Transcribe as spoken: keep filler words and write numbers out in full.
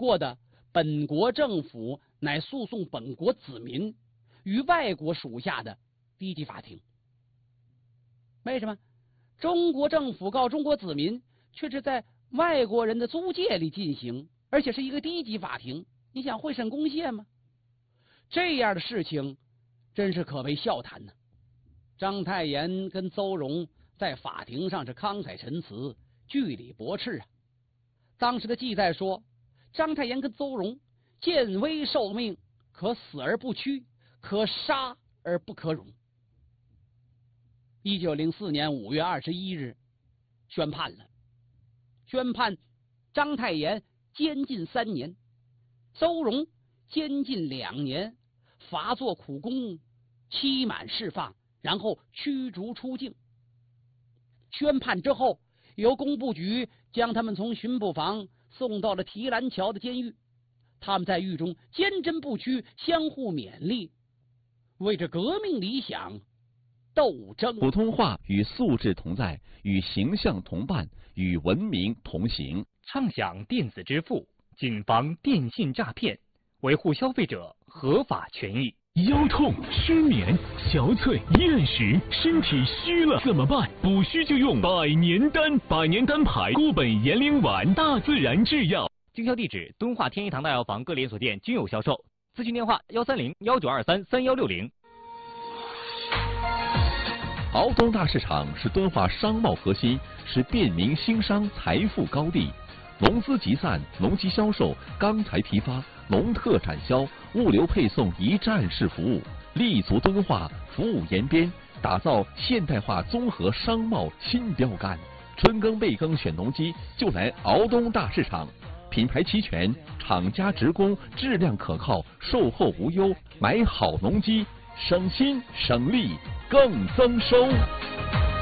过的本国政府乃诉讼本国子民与外国属下的低级法庭。为什么中国政府告中国子民却是在外国人的租界里进行，而且是一个低级法庭？你想会审公宪吗？这样的事情真是可谓笑谈呢。章太炎跟邹容在法庭上是慷慨陈词，据理驳斥啊。当时的记载说，章太炎跟邹容见危受命，可死而不屈，可杀而不可辱。一九零四年五月二十一日宣判了，宣判章太炎监禁三年，邹容监禁两年，罚做苦工，期满释放，然后驱逐出境。宣判之后，由工部局将他们从巡捕房送到了提篮桥的监狱。他们在狱中坚贞不屈，相互勉励，为着革命理想斗争。 普通话与素质同在，与形象同伴，与文明同行。 畅想电子支付，谨防电信诈骗，维护消费者合法权益。 腰痛、失眠、憔悴、厌食，身体虚了怎么办？补虚就用百年丹，百年丹牌固本延龄丸，大自然制药。 经销地址：敦化天一堂大药房各连锁店均有销售。咨询电话：幺三零幺九二三三幺六零。 敖东大市场是敦化商贸核心，是便民兴商财富高地。农资集散、农机销售、钢材批发、农特产销、物流配送一站式服务，立足敦化，服务延边，打造现代化综合商贸新标杆。春耕备耕选农机就来敖东大市场，品牌齐全，厂家直供，质量可靠，售后无忧，买好农机省心省力更增收。